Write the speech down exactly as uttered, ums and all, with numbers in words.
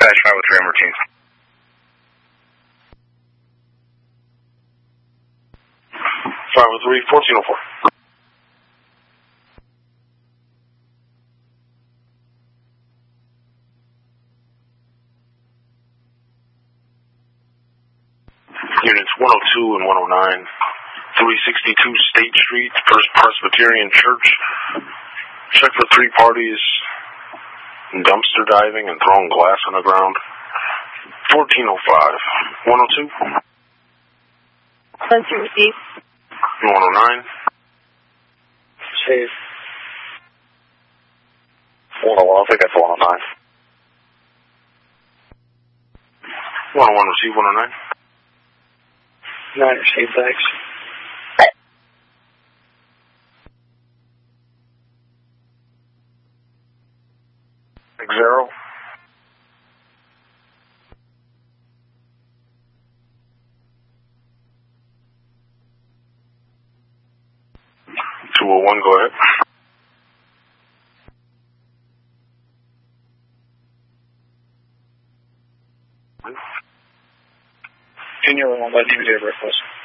Dispatch five oh three, I'm routine. five oh three, fourteen oh four. Units one oh two and one oh nine, three sixty-two State Street, First Presbyterian Church. Check for three parties dumpster diving and throwing glass on the ground. fourteen oh five, one oh two. one two eight. one oh nine. Safe. one oh one, I think that's one oh nine. one oh one, receive one oh nine. nine, receive, thanks. Zero. two oh one, go ahead. Continue on by T V data breakfast.